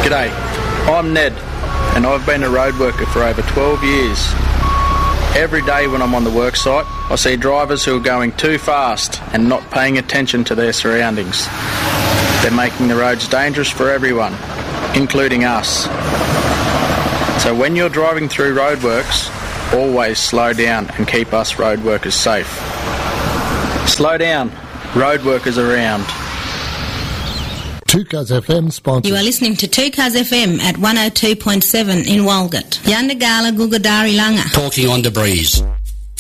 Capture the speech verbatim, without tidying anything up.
G'day, I'm Ned, and I've been a road worker for over twelve years. Every day when I'm on the work site, I see drivers who are going too fast and not paying attention to their surroundings. They're making the roads dangerous for everyone, including us. So when you're driving through roadworks, always slow down and keep us road workers safe. Slow down, road workers around. two Cuz F M sponsor. You are listening to two Cuz F M at one oh two point seven in Walgett. Yandagala Gugadari Langa. Talking on the breeze.